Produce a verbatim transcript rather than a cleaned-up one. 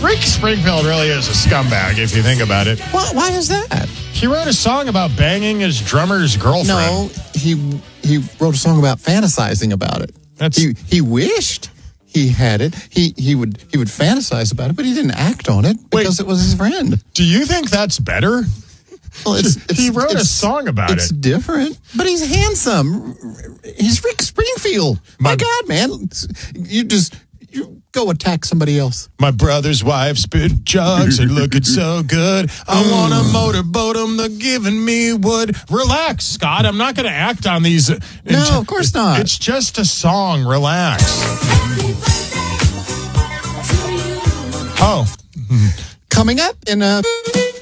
Rick Springfield really is a scumbag if you think about it. Why, why is that? He wrote a song about banging his drummer's girlfriend. No, he he wrote a song about fantasizing about it. That's he he wished he had it. He he would he would fantasize about it, but he didn't act on it because Wait, it was his friend. Do you think that's better? Well, it's, it's, he wrote it's, a song about it's it. It's different, but he's handsome. He's Rick Springfield. My, My God, man, you just. You go attack somebody else. My brother's wife spit jugs and looking so good. I want to motorboat them. They're giving me wood. Relax, Scott. I'm not going to act on these. No, of course not. It's just a song. Relax. Oh. Coming up in a...